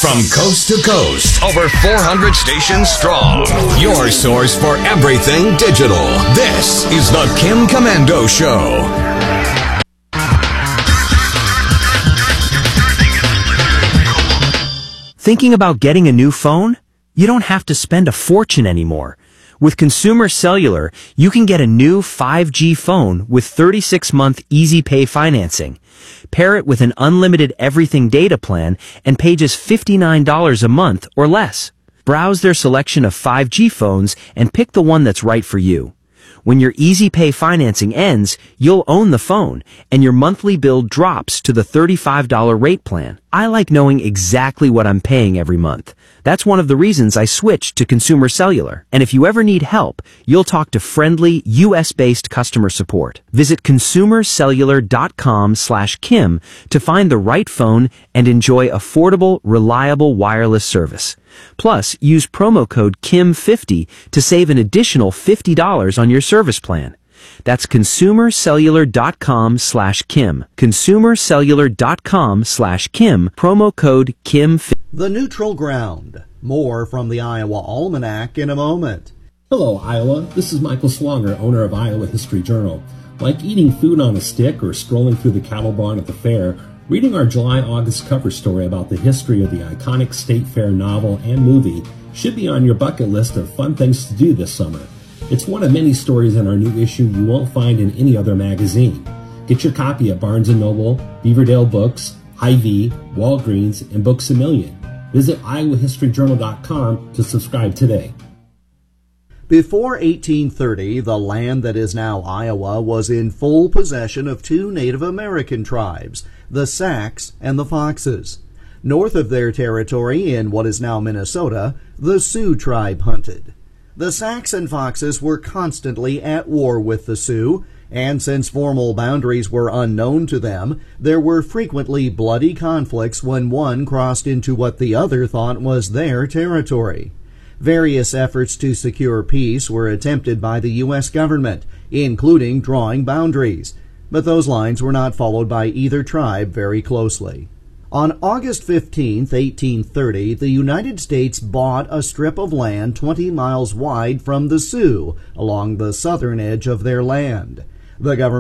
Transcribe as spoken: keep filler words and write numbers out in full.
From coast to coast, over four hundred stations strong. Your source for everything digital. This is the Kim Komando Show. Thinking about getting a new phone? You don't have to spend a fortune anymore. With Consumer Cellular, you can get a new five G phone with thirty-six month easy pay financing. Pair it with an unlimited everything data plan and pay just fifty-nine dollars a month or less. Browse their selection of five G phones and pick the one that's right for you. When your easy pay financing ends, you'll own the phone and your monthly bill drops to the thirty-five dollar rate plan. I like knowing exactly what I'm paying every month. That's one of the reasons I switched to Consumer Cellular. And if you ever need help, you'll talk to friendly U S based customer support. Visit consumercellular.com slash Kim to find the right phone and enjoy affordable, reliable wireless service. Plus, use promo code Kim fifty to save an additional fifty dollars on your service plan. That's consumercellular.com slash Kim. Consumercellular.com slash Kim. Promo code Kim fifty. The Neutral Ground. More from the Iowa Almanac in a moment. Hello, Iowa. This is Michael Swanger, owner of Iowa History Journal. Like eating food on a stick or strolling through the cattle barn at the fair, reading our July-August cover story about the history of the iconic State Fair novel and movie should be on your bucket list of fun things to do this summer. It's one of many stories in our new issue you won't find in any other magazine. Get your copy at Barnes and Noble, Beaverdale Books, Hy-Vee, Walgreens, and Books A Million. Visit iowa history journal dot com to subscribe today. Before eighteen thirty, the land that is now Iowa was in full possession of two Native American tribes, the Sacs and the Foxes. North of their territory, in what is now Minnesota, the Sioux tribe hunted. The Sacs and Foxes were constantly at war with the Sioux, and since formal boundaries were unknown to them, there were frequently bloody conflicts when one crossed into what the other thought was their territory. Various efforts to secure peace were attempted by the U S government, including drawing boundaries, but those lines were not followed by either tribe very closely. On August fifteenth, eighteen thirty, the United States bought a strip of land twenty miles wide from the Sioux along the southern edge of their land. The government